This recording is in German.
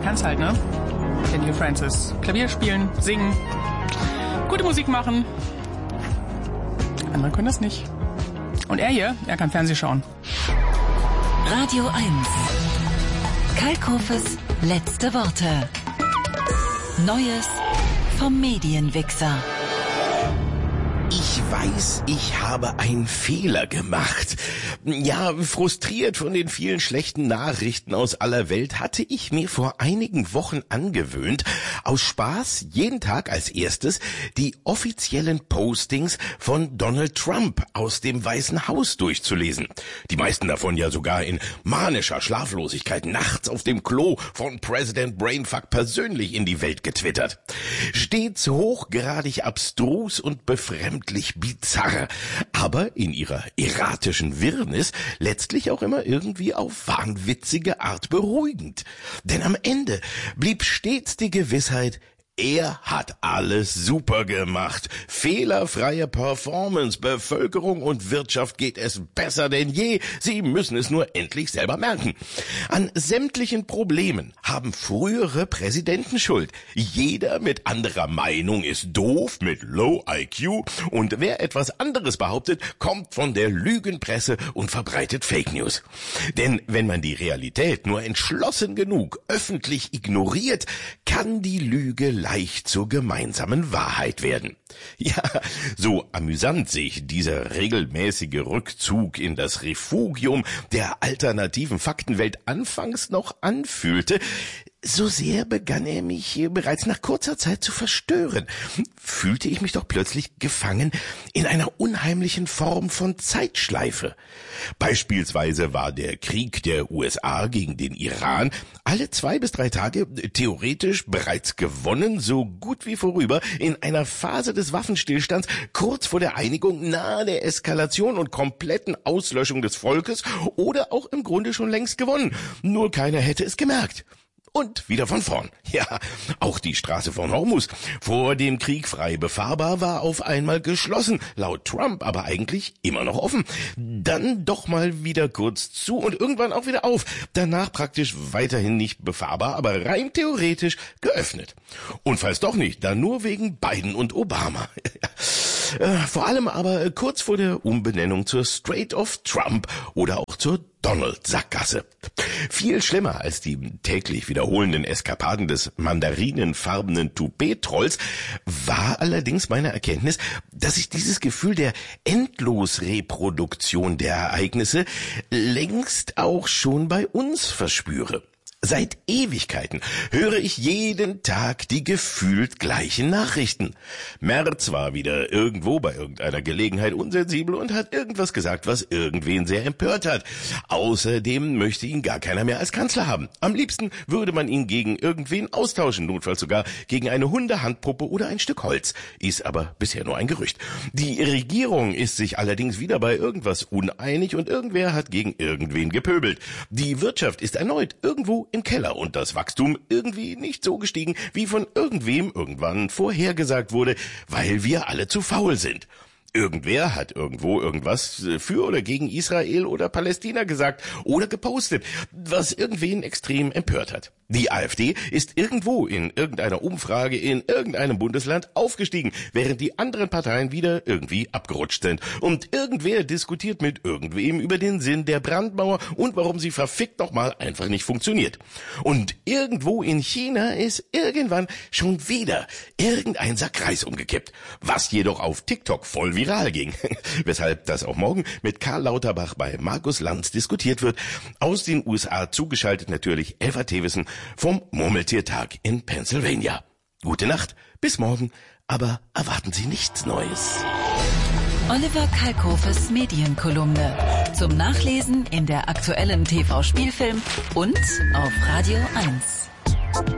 kann's halt, ne? Daniel Francis. Klavier spielen, singen, gute Musik machen. Andere können das nicht. Und er hier, er kann Fernsehen schauen. Radio 1. Kalkofes letzte Worte. Neues vom Medienwichser. Ich weiß, ich habe einen Fehler gemacht. Ja, frustriert von den vielen schlechten Nachrichten aus aller Welt hatte ich mir vor einigen Wochen angewöhnt, aus Spaß jeden Tag als erstes die offiziellen Postings von Donald Trump aus dem Weißen Haus durchzulesen. Die meisten davon ja sogar in manischer Schlaflosigkeit nachts auf dem Klo von Präsident Brainfuck persönlich in die Welt getwittert. Stets hochgradig abstrus und befremdlich bizarr, aber in ihrer erratischen Wirrnis letztlich auch immer irgendwie auf wahnwitzige Art beruhigend. Denn am Ende blieb stets die Gewissheit, er hat alles super gemacht. Fehlerfreie Performance, Bevölkerung und Wirtschaft geht es besser denn je. Sie müssen es nur endlich selber merken. An sämtlichen Problemen haben frühere Präsidenten Schuld. Jeder mit anderer Meinung ist doof, mit Low IQ. Und wer etwas anderes behauptet, kommt von der Lügenpresse und verbreitet Fake News. Denn wenn man die Realität nur entschlossen genug öffentlich ignoriert, kann die Lüge leicht zur gemeinsamen Wahrheit werden. Ja, so amüsant sich dieser regelmäßige Rückzug in das Refugium der alternativen Faktenwelt anfangs noch anfühlte, so sehr begann er mich bereits nach kurzer Zeit zu verstören. Fühlte ich mich doch plötzlich gefangen in einer unheimlichen Form von Zeitschleife. Beispielsweise war der Krieg der USA gegen den Iran alle 2 bis 3 Tage theoretisch bereits gewonnen, so gut wie vorüber, in einer Phase des Waffenstillstands kurz vor der Einigung, nahe der Eskalation und kompletten Auslöschung des Volkes oder auch im Grunde schon längst gewonnen. Nur keiner hätte es gemerkt. Und wieder von vorn. Ja, auch die Straße von Hormuz, vor dem Krieg frei befahrbar, war auf einmal geschlossen, laut Trump aber eigentlich immer noch offen. Dann doch mal wieder kurz zu und irgendwann auch wieder auf. Danach praktisch weiterhin nicht befahrbar, aber rein theoretisch geöffnet. Und falls doch nicht, dann nur wegen Biden und Obama. Vor allem aber kurz vor der Umbenennung zur Strait of Trump oder auch zur Donald-Sackgasse. Viel schlimmer als die täglich wiederholenden Eskapaden des mandarinenfarbenen Toupet-Trolls war allerdings meine Erkenntnis, dass ich dieses Gefühl der Endlosreproduktion der Ereignisse längst auch schon bei uns verspüre. Seit Ewigkeiten höre ich jeden Tag die gefühlt gleichen Nachrichten. Merz war wieder irgendwo bei irgendeiner Gelegenheit unsensibel und hat irgendwas gesagt, was irgendwen sehr empört hat. Außerdem möchte ihn gar keiner mehr als Kanzler haben. Am liebsten würde man ihn gegen irgendwen austauschen, notfalls sogar gegen eine Hundehandpuppe oder ein Stück Holz. Ist aber bisher nur ein Gerücht. Die Regierung ist sich allerdings wieder bei irgendwas uneinig und irgendwer hat gegen irgendwen gepöbelt. Die Wirtschaft ist erneut irgendwo im Keller und das Wachstum irgendwie nicht so gestiegen, wie von irgendwem irgendwann vorhergesagt wurde, weil wir alle zu faul sind. Irgendwer hat irgendwo irgendwas für oder gegen Israel oder Palästina gesagt oder gepostet, was irgendwen extrem empört hat. Die AfD ist irgendwo in irgendeiner Umfrage in irgendeinem Bundesland aufgestiegen, während die anderen Parteien wieder irgendwie abgerutscht sind. Und irgendwer diskutiert mit irgendwem über den Sinn der Brandmauer und warum sie verfickt nochmal einfach nicht funktioniert. Und irgendwo in China ist irgendwann schon wieder irgendein Sack Reis umgekippt, was jedoch auf TikTok voll viral ging. Weshalb das auch morgen mit Karl Lauterbach bei Markus Lanz diskutiert wird. Aus den USA zugeschaltet natürlich Eva Thewissen vom Murmeltiertag in Pennsylvania. Gute Nacht, bis morgen, aber erwarten Sie nichts Neues. Oliver Kalkofes Medienkolumne. Zum Nachlesen in der aktuellen TV-Spielfilm und auf Radio 1.